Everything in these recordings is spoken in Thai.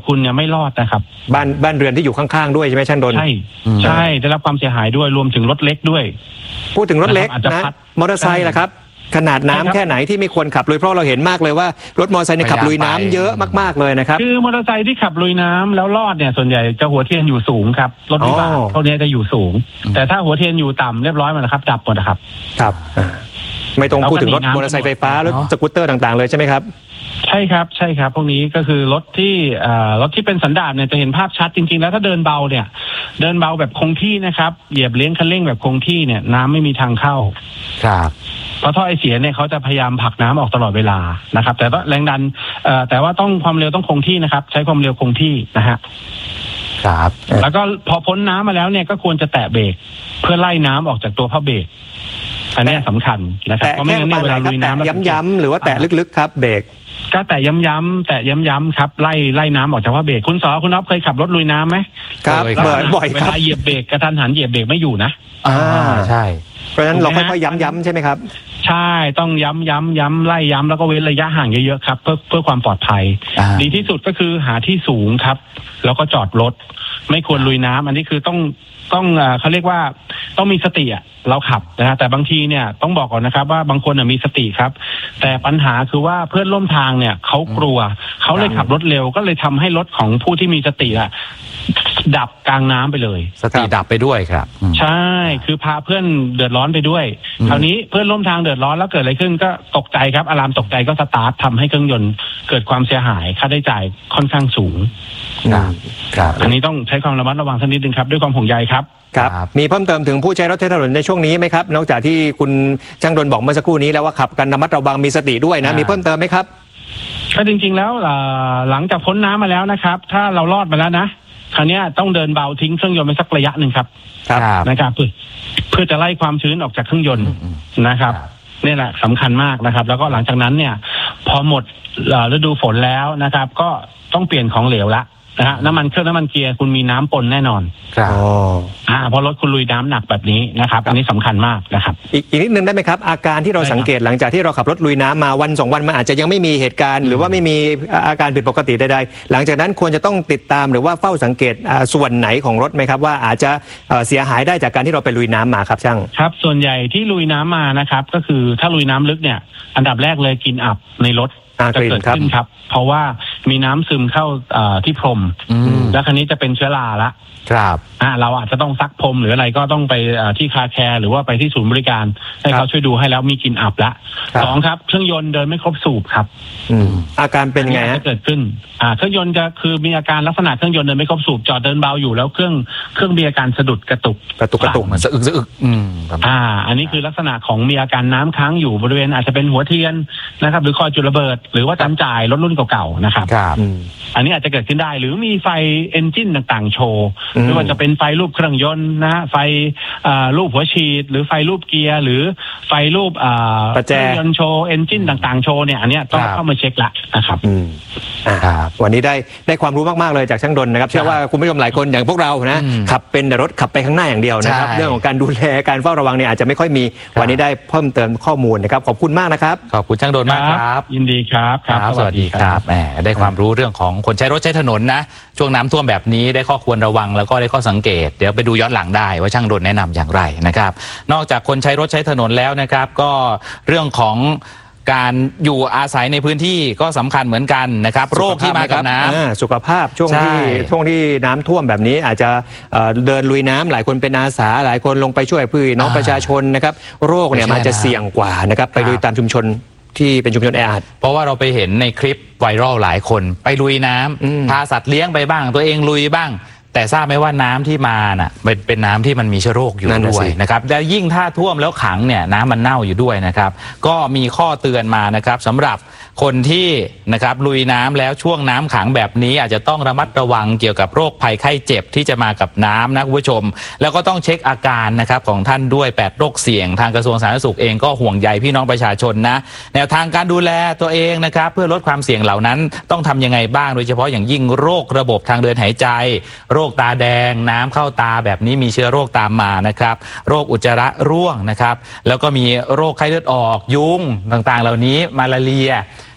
คุณเนี่ยไม่รอดนะครับบ้านเรือนที่อยู่ข้างๆด้วยใช่ไหมช่างดลใช่ได้รับความเสียหายด้วยรวมถึงรถเล็กด้วยพูดถึงรถเล็กนะมอเตอร์ไซค์ล่ะครับขนาดน้ำแค่ไหนที่ไม่ควรขับลุยเพราะเราเห็นมากเลยว่ารถมอเตอร์ไซค์ขับลุยน้ำเยอะมากๆเลยนะครับคือมอเตอร์ไซค์ที่ขับลุยน้ำแล้วรอดเนี่ยส่วนใหญ่จะหัวเทียนอยู่สูงครับรถวิบากพวกนี้จะอยู่สูงแต่ถ้าหัวเทียนอยู่ต่ำเรียบร้อยมันนะครับดับหมดนะครับครับไม่ต้องพูดถึงรถมอเตอร์ไซค์ไฟฟ้ารถสกูตเตอร์ต่างๆเลยใช่ไหมครับใช่ครับพวกนี้ก็คือรถที่เป็นสันดาปเนี่ยจะเห็นภาพชัดจริงๆแล้วถ้าเดินเบาเนี่ยเดินเบาแบบคงที่นะครับเหยียบเลี้ยงคันเร่งแบบคงที่เนี่ยน้ำไม่มีทางเข้าครับเพราะท่อไอเสียเนี่ยเขาจะพยายามผลักน้ำออกตลอดเวลานะครับแต่ว่าแรงดันแต่ว่าต้องความเร็วต้องคงที่นะครับใช้ความเร็วคงที่นะฮะครับแล้วก็พอพ้นน้ำมาแล้วเนี่ยก็ควรจะแตะเบรกเพื่อไล่น้ำออกจากตัวผ้าเบรกอันนี้สำคัญนะครับเพราะไม่งั้นเนี่ยเวลาลุยน้ำย้ำๆหรือว่าแตะลึกๆครับเบรกก็แตะย้ำๆครับไล่น้ำออกจากผ้าเบรกคุณอ๊อฟเคยขับรถลุยน้ำไหมครับบ่อยครับเวลาเหยียบเบรกกระทันหันเหยียบเบรกไม่อยู่นะใช่เพราะฉะนั้นเราค่อยๆย้ำใช่ไหมครับใช่ต้องย้ำไล่ย้ำแล้วก็เว้นระยะห่างเยอะๆครับเพื่อความปลอดภัยดีที่สุดก็คือหาที่สูงครับแล้วก็จอดรถไม่ควรลุยน้ำอันนี้คือต้องเขาเรียกว่าต้องมีสติเราขับนะฮะแต่บางทีเนี่ยต้องบอกก่อนนะครับว่าบางคนมีสติครับแต่ปัญหาคือว่าเพื่อนร่วมทางเนี่ยเขากลัวเขาเลยขับรถเร็วก็เลยทำให้รถของผู้ที่มีสติดับกลางน้ำไปเลยสติดับไปด้วยครับใช่คือพาเพื่อนเดือดร้อนไปด้วยคราวนี้เพื่อนร่วมทางเดือดร้อนแล้วเกิดอะไรขึ้นก็ตกใจครับอะลามตกใจก็สตาร์ททำให้เครื่องยนต์เกิดความเสียหายค่าใช้จ่ายค่อนข้างสูงครับอันนี้ต้องใช้ความระมัดระวังสักนิดนึงครับด้วยความห่วงใยครับครับมีเพิ่มเติมถึงผู้ใช้รถใช้ถนนในช่วงนี้ไหมครับนอกจากที่คุณช่างดลบอกเมื่อสักครู่นี้แล้วว่าขับกันระมัดระวังมีสติด้วยนะมีเพิ่มเติมไหมครับก็จริงๆแล้วหลังจากพ้นน้ำมาแล้วนะครับถ้าเรารอดมาแล้วนะคราวนี้ต้องเดินเบาทิ้งเครื่องยนต์ไปสักระยะหนึ่งครับนะครับเพื่อจะไล่ความชื้นออกจากเครื่องยนต์นะครับนี่แหละสำคัญมากนะครับแล้วก็หลังจากนั้นเนี่ยพอหมดฤดูฝนแล้วนะครับก็ต้องเปลี่ยนของเหลวละนะฮะน้ำมันเครื่องน้ำมันเกียร์คุณมีน้ำปนแน่นอนครับเพราะรถคุณลุยน้ำหนักแบบนี้นะครับอันนี้สำคัญมากนะครับอีกนิดนึงได้ไหมครับอาการที่เราสังเกตหลังจากที่เราขับรถลุยน้ำมาวัน2 วันมันอาจจะยังไม่มีเหตุการณ์หรือว่าไม่มีอาการผิดปกติใดๆหลังจากนั้นควรจะต้องติดตามหรือว่าเฝ้าสังเกตส่วนไหนของรถไหมครับว่าอาจจะเสียหายได้จากการที่เราไปลุยน้ำมาครับช่างครับส่วนใหญ่ที่ลุยน้ำมานะครับก็คือถ้าลุยน้ำลึกเนี่ยอันดับแรกเลยกลิ่นอับในรถจะเกิดขึ้นครับเพราะว่ามีน้ำซึมเข้าที่พรมแล้วคราวนี้จะเป็นเชื้อราละครับเราอาจจะต้องซักพรมหรืออะไรก็ต้องไปที่คาแคร์หรือว่าไปที่ศูนย์บริการให้เขาช่วยดูให้แล้วมีกลิ่นอับละ2ครับเครื่องยนต์เดินไม่ครบสูบครับอาการเป็นไงจะเกิดขึ้นเครื่องยนต์จะคือมีอาการลักษณะเครื่องยนต์เดินไม่ครบสูบจอดเดินเบาอยู่แล้วเครื่องมีอาการสะดุดกระตุกเหมือนสะอึกอันนี้คือลักษณะของมีอาการน้ำค้างอยู่บริเวณอาจจะเป็นหัวเทียนนะครับหรือคอยจุดระเบิดหรือว่าจำจ่ายรถรุ่นเก่าๆนะครับอันนี้อาจจะเกิดขึ้นได้หรือมีไฟเอนจินต่างๆโชว์ไม่ว่าจะเป็นไฟรูปเครื่องยนต์นะไฟรูปหัวฉีดหรือไฟรูปเกียร์หรือไฟรูปเครื่องยนต์โชว์เอนจินต่างๆโชว์เนี่ยอันนี้ต้องเข้ามาเช็คละนะครับวันนี้ได้ความรู้มากๆเลยจากช่างดลนะครับเชื่อว่าคุณผู้ชมหลายคนอย่างพวกเรานะขับเป็นแต่รถขับไปข้างหน้าอย่างเดียวนะครับเรื่องของการดูแลการเฝ้าระวังเนี่ยอาจจะไม่ค่อยมีวันนี้ได้เพิ่มเติมข้อมูลนะครับขอบคุณมากนะครับขอบคุณช่างดลมากครับยินดีครับสวัสดีครับได้ความรู้เรื่องของคนใช้รถใช้ถนนนะช่วงน้ำท่วมแบบนี้ได้ข้อควรระวังแล้วก็ได้ข้อสังเกตเดี๋ยวไปดูย้อนหลังได้ว่าช่างดลแนะนำอย่างไรนะครับนอกจากคนใช้รถใช้ถนนแล้วนะครับก็เรื่องของการอยู่อาศัยในพื้นที่ก็สำคัญเหมือนกันนะครับโรคที่มากับน้ำสุขภาพช่วงที่น้ำท่วมแบบนี้อาจจะเดินลุยน้ำหลายคนเป็นอาสาหลายคนลงไปช่วยพี่น้องประชาชนนะครับโรคเนี่ยมันจะเสี่ยงกว่านะครับไปลุยตามชุมชนที่เป็นชุมชนแออัดเพราะว่าเราไปเห็นในคลิปไวรัลหลายคนไปลุยน้ำพาสัตว์เลี้ยงไปบ้างตัวเองลุยบ้างแต่ทราบไหมว่าน้ำที่มาน่ะเป็นน้ำที่มันมีเชื้อโรคอยู่ด้วยนะครับและยิ่งถ้าท่วมแล้วขังเนี่ยน้ำมันเน่าอยู่ด้วยนะครับก็มีข้อเตือนมานะครับสำหรับคนที่นะครับลุยน้ำแล้วช่วงน้ำขังแบบนี้อาจจะต้องระมัดระวังเกี่ยวกับโรคภัยไข้เจ็บที่จะมากับน้ำนะคุณผู้ชมแล้วก็ต้องเช็คอาการนะครับของท่านด้วย8โรคเสี่ยงทางกระทรวงสาธารณสุขเองก็ห่วงใยพี่น้องประชาชนนะแนวทางการดูแลตัวเองนะครับเพื่อลดความเสี่ยงเหล่านั้นต้องทำยังไงบ้างโดยเฉพาะอย่างยิ่งโรคระบบทางเดินหายใจโรคตาแดงน้ำเข้าตาแบบนี้มีเชื้อโรคตามมานะครับโรคอุจจาระร่วงนะครับแล้วก็มีโรคไข้เลือดออกยุงต่างๆเหล่านี้มาลาเรีย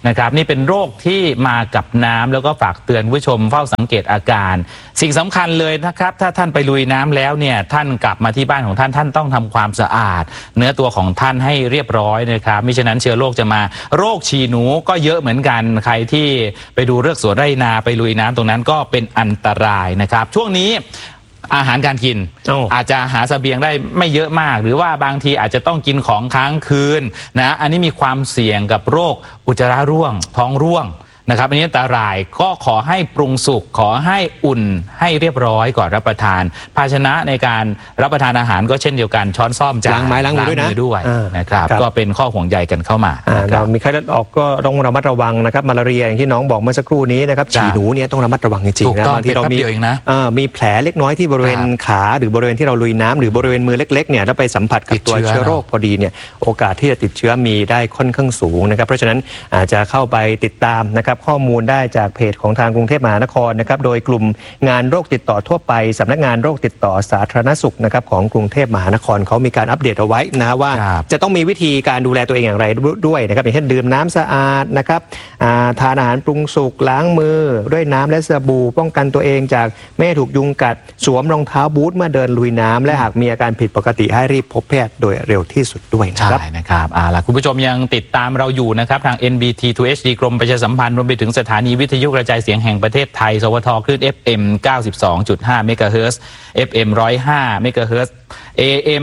นะครับนี่เป็นโรคที่มากับน้ำแล้วก็ฝากเตือนผู้ชมเฝ้าสังเกตอาการสิ่งสำคัญเลยนะครับถ้าท่านไปลุยน้ำแล้วเนี่ยท่านกลับมาที่บ้านของท่านต้องทำความสะอาดเนื้อตัวของท่านให้เรียบร้อยนะครับมิฉะนั้นเชื้อโรคจะมาโรคฉี่หนูก็เยอะเหมือนกันใครที่ไปดูเรื่องสวนไร่นาไปลุยน้ำตรงนั้นก็เป็นอันตรายนะครับช่วงนี้อาหารการกินอาจจะหาเสบียงได้ไม่เยอะมากหรือว่าบางทีอาจจะต้องกินของค้างคืนนะอันนี้มีความเสี่ยงกับโรคอุจจาระร่วงท้องร่วงนะครับอันนี้อันตรายก็ขอให้ปรุงสุกขอให้อุ่นให้เรียบร้อยก่อนรับประทานภาชนะในการรับประทานอาหารก็เช่นเดียวกันช้อนซ่อมจานล้างไม้ล้างมือด้วยนะครับก็เป็นข้อห่วงใยกันเข้ามาเรามีไข้เลือดออกก็ต้องระมัดระวังนะครับมาลาเรียอย่างที่น้องบอกเมื่อสักครู่นี้นะครับฉี่หนูเนี่ยต้องระมัดระวังจริงๆนะบางทีเรามีแผลเล็กน้อยที่บริเวณขาหรือบริเวณที่เราลุยน้ำหรือบริเวณมือเล็กๆเนี่ยถ้าไปสัมผัสกับตัวเชื้อโรคพอดีเนี่ยโอกาสที่จะติดเชื้อมีได้ค่อนข้างสูงนะครับเพราะฉะนั้นอาจจะเข้าไปติดตามนะครับข้อมูลได้จากเพจของทางกรุงเทพมหานครนะครับโดยกลุ่มงานโรคติดต่อทั่วไปสำนักงานโรคติดต่อสาธารณสุขนะครับของกรุงเทพมหานครเขามีการอัปเดตเอาไว้นะว่าจะต้องมีวิธีการดูแลตัวเองอย่างไรด้วยนะครับอย่างเช่นดื่มน้ำสะอาดนะครับทานอาหารปรุงสุกล้างมือด้วยน้ำและสบู่ป้องกันตัวเองจากไม่ให้ถูกยุงกัดสวมรองเท้าบูทเมื่อเดินลุยน้ำและหากมีอาการผิดปกติให้รีบพบแพทย์โดยเร็วที่สุดด้วยนะครับใช่นะครับล่ะคุณผู้ชมยังติดตามเราอยู่นะครับทาง NBT 2HD กรมประชาสัมพันธ์รวมไปถึงสถานีวิทยุกระจายเสียงแห่งประเทศไทยสวทคลื่น FM 92.5 เมกะเฮิรตซ์ FM 105 เมกะเฮิรตซ์ AM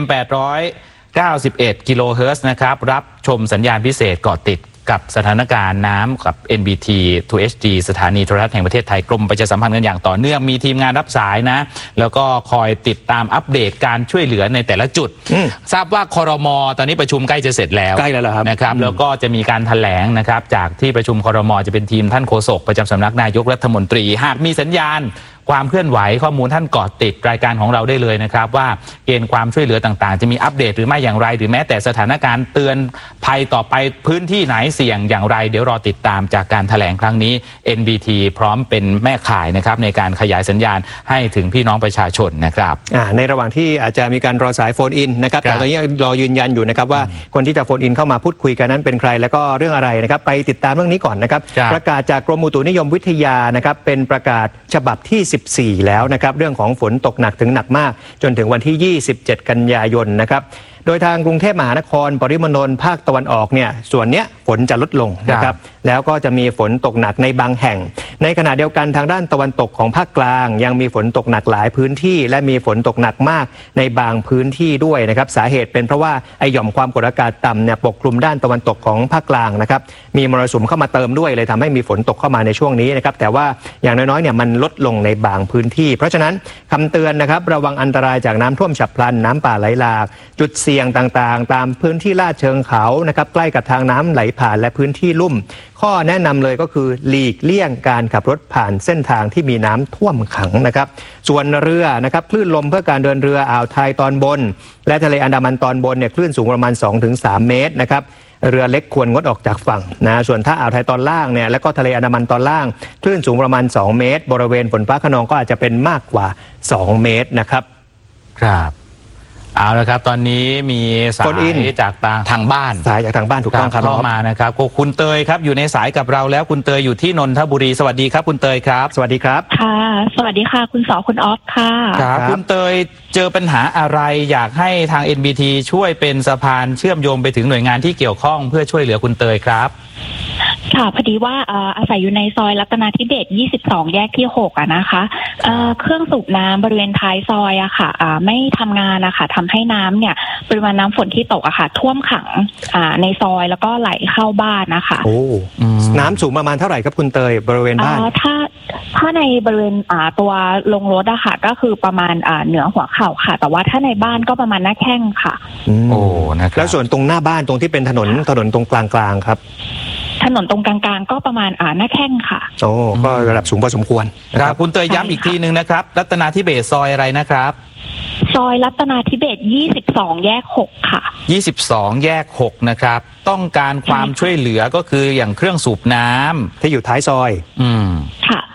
891 กิโลเฮิรตซ์นะครับรับชมสัญญาณพิเศษเกาะติดกับสถานการณ์น้ำกับ NBT 2HD สถานีโทรทัศน์แห่งประเทศไทยกรมประชาสัมพันธ์กันอย่างต่อเนื่องมีทีมงานรับสายนะแล้วก็คอยติดตามอัปเดตการช่วยเหลือในแต่ละจุดทราบว่าครม.ตอนนี้ประชุมใกล้จะเสร็จแล้วนะครับแล้วก็จะมีการแถลงนะครับจากที่ประชุมครม.จะเป็นทีมท่านโฆษกประจำสำนักนายกรัฐมนตรีหากมีสัญญาณความเคลื่อนไหวข้อมูลท่านเกาะติดรายการของเราได้เลยนะครับว่าเกณฑ์ความช่วยเหลือต่างๆจะมีอัปเดตหรือไม่อย่างไรหรือแม้แต่สถานการณ์เตือนภัยต่อไปพื้นที่ไหนเสี่ยงอย่างไรเดี๋ยวรอติดตามจากการแถลงครั้งนี้ NBT พร้อมเป็นแม่ข่ายนะครับในการขยายสัญญาณให้ถึงพี่น้องประชาชนนะครับในระหว่างที่อาจจะมีการรอสายโฟนอินนะครับแต่ตอนนี้รอยืนยันอยู่นะครับว่าคนที่จะโฟนอินเข้ามาพูดคุยกันนั้นเป็นใครแล้วก็เรื่องอะไรนะครับไปติดตามเรื่องนี้ก่อนนะครับประกาศจากกรมอุตุนิยมวิทยานะครับเป็นประกาศฉบับที่14แล้วนะครับเรื่องของฝนตกหนักถึงหนักมากจนถึงวันที่27กันยายนนะครับโดยทางกรุงเทพมหานครปริมณฑลภาคตะวันออกเนี่ยส่วนเนี้ยฝนจะลดลงนะครับแล้วก็จะมีฝนตกหนักในบางแห่งในขณะเดียวกันทางด้านตะวันตกของภาคกลางยังมีฝนตกหนักหลายพื้นที่และมีฝนตกหนักมากในบางพื้นที่ด้วยนะครับสาเหตุเป็นเพราะว่าไอหย่อมความกดอากาศต่ำเนี่ยปกคลุมด้านตะวันตกของภาคกลางนะครับมีมรสุมเข้ามาเติมด้วยเลยทำให้มีฝนตกเข้ามาในช่วงนี้นะครับแต่ว่าอย่างน้อยๆเนี่ยมันลดลงในบางพื้นที่เพราะฉะนั้นคำเตือนนะครับระวังอันตรายจากน้ำท่วมฉับพลันน้ำป่าไหลหลากจุดเสี่ยงต่างๆตามพื้นที่ลาดเชิงเขานะครับใกล้กับทางน้ำไหลผ่านและพื้นที่ลุ่มข้อแนะนำเลยก็คือหลีกเลี่ยงการขับรถผ่านเส้นทางที่มีน้ำท่วมขังนะครับส่วนเรือนะครับคลื่นลมเพื่อการเดินเรืออ่าวไทยตอนบนและทะเลอันดามันตอนบนเนี่ยคลื่นสูงประมาณ 2-3 เมตรนะครับเรือเล็กควรงดออกจากฝั่งนะส่วนถ้าอ่าวไทยตอนล่างเนี่ยแล้วก็ทะเลอันดามันตอนล่างคลื่นสูงประมาณ2 เมตรบริเวณฝนฟ้าคะนองก็อาจจะเป็นมากกว่า2 เมตรนะครับครับเอาละครับตอนนี้มีสายจากทางบ้านสายจากทางบ้านถูกต้องครับเข้ามานะครับคุณเตยครับอยู่ในสายกับเราแล้วคุณเตยอยู่ที่นนทบุรีสวัสดีครับคุณเตยครับสวัสดีครับค่ะสวัสดีค่ะคุณสอคุณออฟค่ะครับคุณเตยเจอปัญหาอะไรอยากให้ทาง NBT ช่วยเป็นสะพานเชื่อมโยงไปถึงหน่วยงานที่เกี่ยวข้องเพื่อช่วยเหลือคุณเตยครับค่ะพอดีว่าอาศัยอยู่ในซอยรัตนาธิเบศร์22แยกที่6อะนะคะเครื่องสูบน้ำบริเวณท้ายซอยอะค่ะไม่ทำงานนะคะทำให้น้ำเนี่ยปริมาณน้ำฝนที่ตกอะค่ะท่วมขังในซอยแล้วก็ไหลเข้าบ้านนะคะโอ้น้ำสูงประมาณเท่าไหร่ครับคุณเตยบริเวณบ้านถ้าในบริเวณตัวลงรถอะค่ะก็คือประมาณเหนือหัวเข่าค่ะแต่ว่าถ้าในบ้านก็ประมาณหน้าแข้งค่ะโอ้นะครับแล้วส่วนตรงหน้าบ้านตรงที่เป็นถนนตรงกลางๆครับถนนตรงกลางๆก็ประมาณหน้าแข้งค่ะโอ้ก็ระดับสูงพอสมควรครับคุณเตยย้ำอีกทีนึงนะครับรัตนาธิเบศร์ซอยอะไรนะครับซอยรัตนาธิเบศร์22แยก6ค่ะ 22แยก6นะครับต้องการความช่วยเหลือก็คืออย่างเครื่องสูบน้ำที่อยู่ท้ายซอยค่ะใช่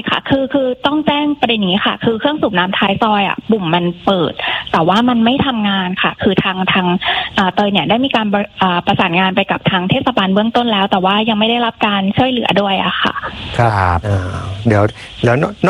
ค่ะคือต้องแจ้งประเด็นนี้ค่ะคือเครื่องสูบน้ำท้ายซอยปุ่มมันเปิดแต่ว่ามันไม่ทำงานค่ะคือทางเตยเนี่ยได้มีการประสานงานไปกับทางเทศบาลเบื้องต้นแล้วแต่ว่ายังไม่ได้รับการช่วยเหลือด้วยอะค่ะครับเดี๋ยว